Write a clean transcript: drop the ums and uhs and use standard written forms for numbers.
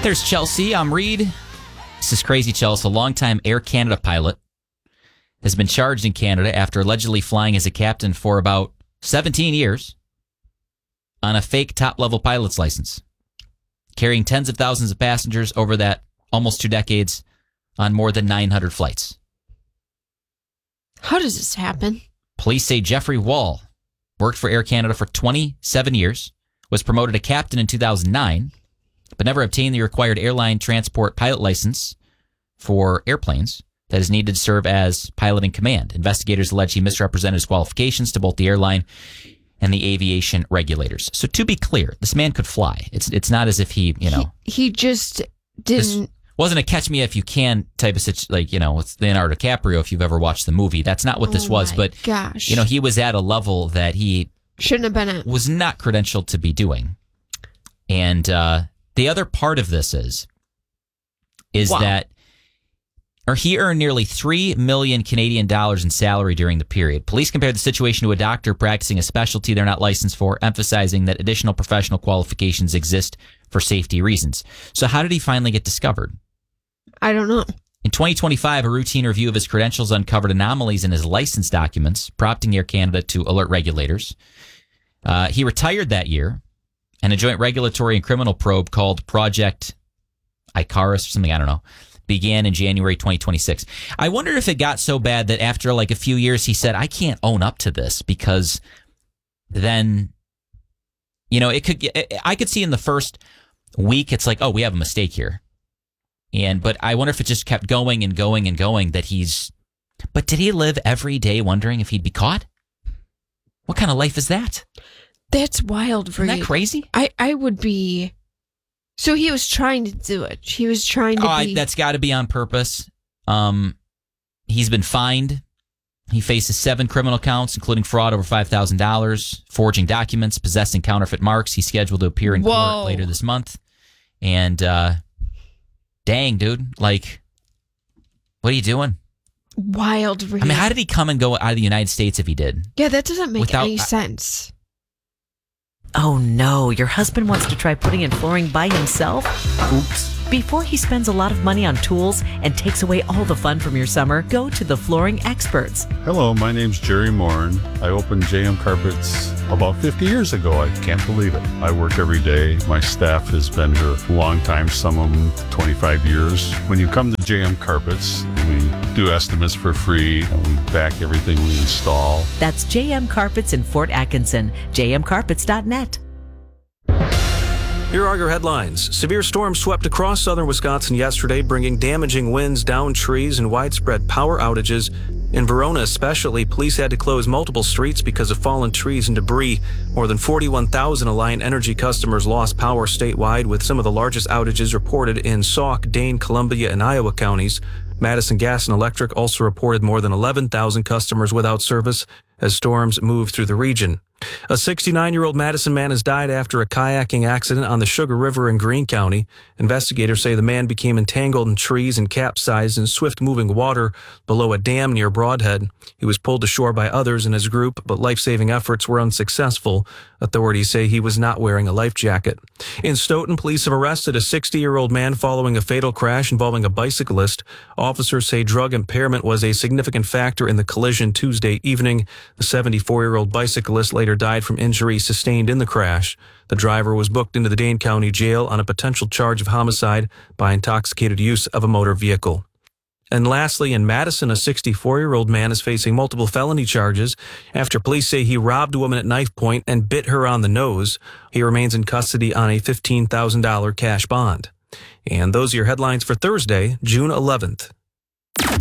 There's Chelsea. I'm Reed. This is crazy, Chelsea. A longtime Air Canada pilot has been charged in Canada after allegedly flying as a captain for about 17 years on a fake top-level pilot's license, carrying tens of thousands of passengers over that almost 2 decades on more than 900 flights. How does this happen? Police say Jeffrey Wall worked for Air Canada for 27 years, was promoted to captain in 2009, but never obtained the required airline transport pilot license for airplanes that is needed to serve as pilot in command. Investigators allege he misrepresented his qualifications to both the airline and the aviation regulators. So to be clear, this man could fly. It's not as if he He just didn't. Wasn't a catch me if you can type of situation, like, with Leonardo DiCaprio, if you've ever watched the movie. That's not what this was, but gosh. He was at a level that he shouldn't have been at. Was not credentialed to be doing. And the other part of this is that he earned nearly 3 million Canadian dollars in salary during the period. Police compared the situation to a doctor practicing a specialty they're not licensed for, emphasizing that additional professional qualifications exist for safety reasons. So how did he finally get discovered? I don't know. In 2025, a routine review of his credentials uncovered anomalies in his license documents, prompting Air Canada to alert regulators. He retired that year, and a joint regulatory and criminal probe called Project Icarus or something, I don't know, began in January 2026. I wonder if it got so bad that after like a few years he said, I can't own up to this, because then, I could see in the first week it's like, oh, we have a mistake here. But I wonder if it just kept going and going and going but did he live every day wondering if he'd be caught? What kind of life is that? That's wild, Reed. Isn't that crazy? I would be. So he was trying to do it. He was trying to be. That's got to be on purpose. He's been fined. He faces 7 criminal counts, including fraud over $5,000, forging documents, possessing counterfeit marks. He's scheduled to appear in court later this month. And dang, dude, like, what are you doing? Wild, Reed. I mean, how did he come and go out of the United States if he did? Yeah, that doesn't make any sense. Oh no, your husband wants to try putting in flooring by himself? Oops. Before he spends a lot of money on tools and takes away all the fun from your summer, go to the Flooring Experts. Hello, my name's Jerry Morin. I opened JM Carpets about 50 years ago. I can't believe it. I work every day. My staff has been here a long time, some of them 25 years. When you come to JM Carpets, we do estimates for free, and we back everything we install. That's JM Carpets in Fort Atkinson, jmcarpets.net. Here are your headlines. Severe storms swept across southern Wisconsin yesterday, bringing damaging winds, downed trees, and widespread power outages. In Verona especially, police had to close multiple streets because of fallen trees and debris. More than 41,000 Alliant Energy customers lost power statewide, with some of the largest outages reported in Sauk, Dane, Columbia, and Iowa counties. Madison Gas and Electric also reported more than 11,000 customers without service as storms moved through the region. A 69-year-old Madison man has died after a kayaking accident on the Sugar River in Greene County. Investigators say the man became entangled in trees and capsized in swift-moving water below a dam near Broadhead. He was pulled to shore by others in his group, but life-saving efforts were unsuccessful. Authorities say he was not wearing a life jacket. In Stoughton, police have arrested a 60-year-old man following a fatal crash involving a bicyclist. Officers say drug impairment was a significant factor in the collision Tuesday evening. The 74-year-old bicyclist later died from injuries sustained in the crash. The driver was booked into the Dane County Jail on a potential charge of homicide by intoxicated use of a motor vehicle. And lastly, in Madison, a 64-year-old man is facing multiple felony charges after police say he robbed a woman at knife point and bit her on the nose. He remains in custody on a $15,000 cash bond. And those are your headlines for Thursday, June 11th.